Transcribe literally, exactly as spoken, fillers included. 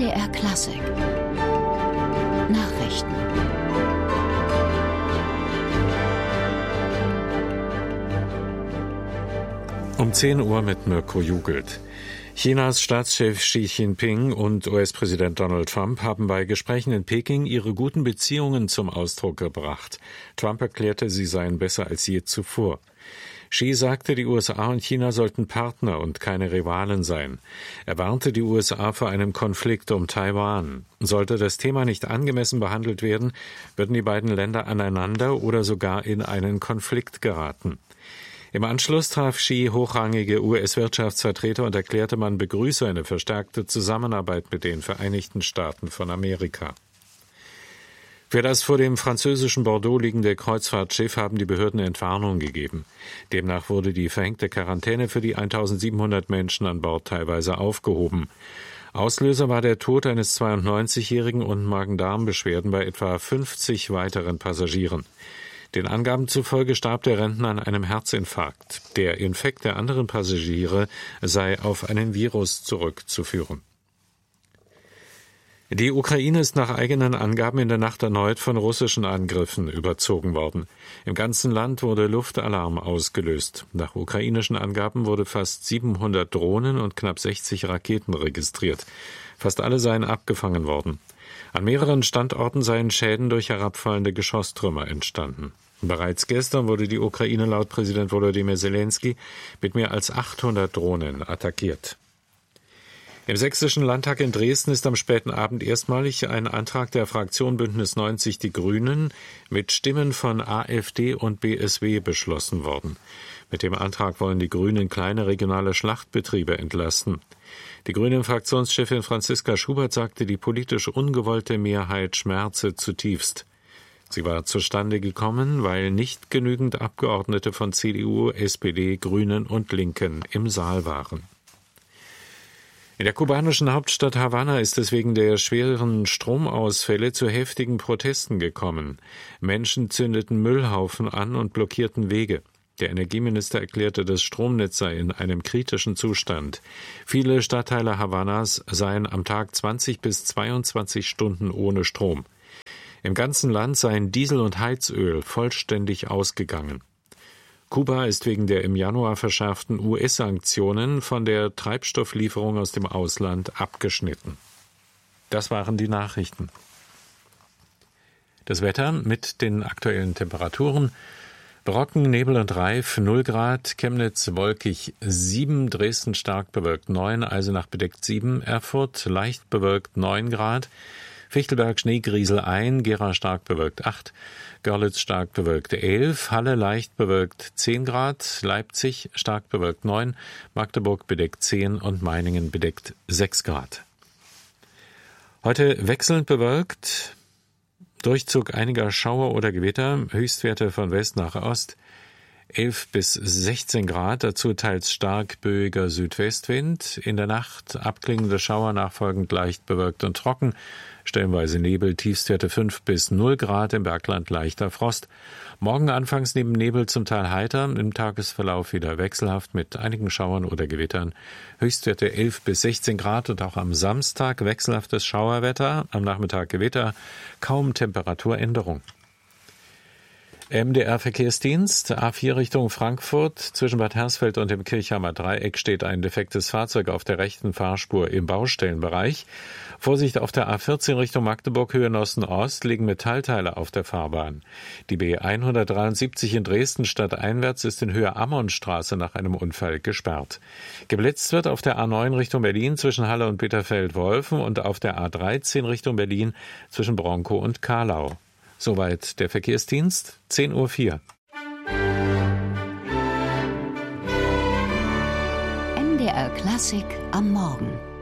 D R Klassik Nachrichten. Um zehn Uhr mit Mirko Jugelt. Chinas Staatschef Xi Jinping und U S-Präsident Donald Trump haben bei Gesprächen in Peking ihre guten Beziehungen zum Ausdruck gebracht. Trump erklärte, sie seien besser als je zuvor. Xi sagte, die U S A und China sollten Partner und keine Rivalen sein. Er warnte die U S A vor einem Konflikt um Taiwan. Sollte das Thema nicht angemessen behandelt werden, würden die beiden Länder aneinander oder sogar in einen Konflikt geraten. Im Anschluss traf Xi hochrangige U S-Wirtschaftsvertreter und erklärte, man begrüße eine verstärkte Zusammenarbeit mit den Vereinigten Staaten von Amerika. Für das vor dem französischen Bordeaux liegende Kreuzfahrtschiff haben die Behörden Entwarnung gegeben. Demnach wurde die verhängte Quarantäne für die eintausendsiebenhundert Menschen an Bord teilweise aufgehoben. Auslöser war der Tod eines zweiundneunzigjährigen und Magen-Darm-Beschwerden bei etwa fünfzig weiteren Passagieren. Den Angaben zufolge starb der Rentner an einem Herzinfarkt. Der Infekt der anderen Passagiere sei auf einen Virus zurückzuführen. Die Ukraine ist nach eigenen Angaben in der Nacht erneut von russischen Angriffen überzogen worden. Im ganzen Land wurde Luftalarm ausgelöst. Nach ukrainischen Angaben wurde fast siebenhundert Drohnen und knapp sechzig Raketen registriert. Fast alle seien abgefangen worden. An mehreren Standorten seien Schäden durch herabfallende Geschosstrümmer entstanden. Bereits gestern wurde die Ukraine laut Präsident Volodymyr Zelensky mit mehr als achthundert Drohnen attackiert. Im Sächsischen Landtag in Dresden ist am späten Abend erstmalig ein Antrag der Fraktion Bündnis neunzig Die Grünen mit Stimmen von AfD und B S W beschlossen worden. Mit dem Antrag wollen die Grünen kleine regionale Schlachtbetriebe entlasten. Die Grünen-Fraktionschefin Franziska Schubert sagte, die politisch ungewollte Mehrheit schmerze zutiefst. Sie war zustande gekommen, weil nicht genügend Abgeordnete von C D U, S P D, Grünen und Linken im Saal waren. In der kubanischen Hauptstadt Havanna ist es wegen der schweren Stromausfälle zu heftigen Protesten gekommen. Menschen zündeten Müllhaufen an und blockierten Wege. Der Energieminister erklärte, das Stromnetz sei in einem kritischen Zustand. Viele Stadtteile Havannas seien am Tag zwanzig bis zweiundzwanzig Stunden ohne Strom. Im ganzen Land seien Diesel und Heizöl vollständig ausgegangen. Kuba ist wegen der im Januar verschärften U S-Sanktionen von der Treibstofflieferung aus dem Ausland abgeschnitten. Das waren die Nachrichten. Das Wetter mit den aktuellen Temperaturen: Brocken, Nebel und Reif null Grad, Chemnitz wolkig sieben, Dresden stark bewölkt neun, Eisenach bedeckt sieben, Erfurt leicht bewölkt neun Grad, Fichtelberg Schneegriesel eins, Gera stark bewölkt acht, Görlitz stark bewölkt elf, Halle leicht bewölkt zehn Grad, Leipzig stark bewölkt neun, Magdeburg bedeckt zehn und Meiningen bedeckt sechs Grad. Heute wechselnd bewölkt, Durchzug einiger Schauer oder Gewitter, Höchstwerte von West nach Ost, elf bis sechzehn Grad, dazu teils stark böiger Südwestwind. In der Nacht abklingende Schauer, nachfolgend leicht bewölkt und trocken, stellenweise Nebel, Tiefstwerte fünf bis null Grad, im Bergland leichter Frost. Morgen anfangs neben Nebel zum Teil heiter, im Tagesverlauf wieder wechselhaft mit einigen Schauern oder Gewittern. Höchstwerte elf bis sechzehn Grad und auch am Samstag wechselhaftes Schauerwetter, am Nachmittag Gewitter, kaum Temperaturänderung. M D R-Verkehrsdienst, A vier Richtung Frankfurt, zwischen Bad Hersfeld und dem Kirchheimer Dreieck steht ein defektes Fahrzeug auf der rechten Fahrspur im Baustellenbereich. Vorsicht auf der A vierzehn Richtung Magdeburg, Höhe Nossen-Ost, liegen Metallteile auf der Fahrbahn. Die B hundertdreiundsiebzig in Dresden stadteinwärts ist in Höhe Ammonstraße nach einem Unfall gesperrt. Geblitzt wird auf der A neun Richtung Berlin zwischen Halle und Bitterfeld-Wolfen und auf der A dreizehn Richtung Berlin zwischen Bronkow und Kahlau. Soweit der Verkehrsdienst, zehn Uhr vier. M D R Klassik am Morgen.